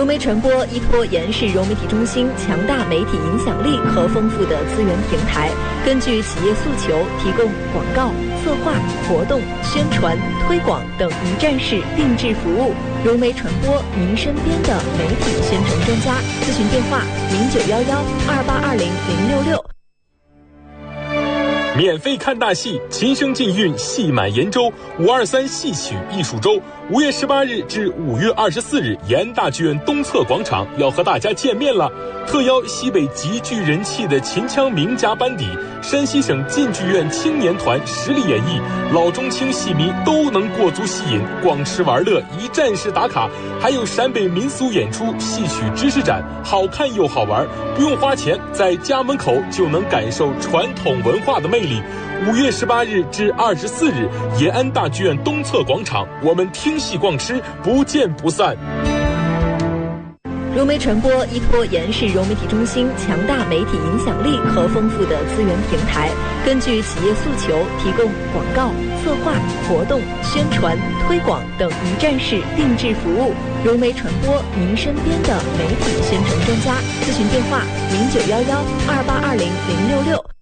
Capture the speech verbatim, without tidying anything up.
融媒传播依托延世融媒体中心强大媒体影响力和丰富的资源平台，根据企业诉求提供广告、策划、活动、宣传、推广等一站式定制服务。融媒传播，您身边的媒体宣传专家。咨询电话：零九幺幺二八二零零六六。 免费看大戏，琴声禁韵，戏满延州。五二三戏曲艺术周，五月十八日至五月二十四日，延安大剧院东侧广场要和大家见面了。特邀西北极具人气的秦腔名家班底，山西省晋剧院青年团实力演绎，老中青戏迷都能过足戏瘾，逛吃玩乐，一站式打卡。还有陕北民俗演出、戏曲知识展，好看又好玩，不用花钱，在家门口就能感受传统文化的魅力。五月十八日至二十四日，延安大剧院东侧广场，我们听戏逛吃，不见不散。 融媒传播依托延世融媒体中心强大媒体影响力和丰富的资源平台，根据企业诉求提供广告、策划、活动、宣传、推广等一站式定制服务。融媒传播，您身边的媒体宣传专家。咨询电话：零九幺幺二八二零零六六。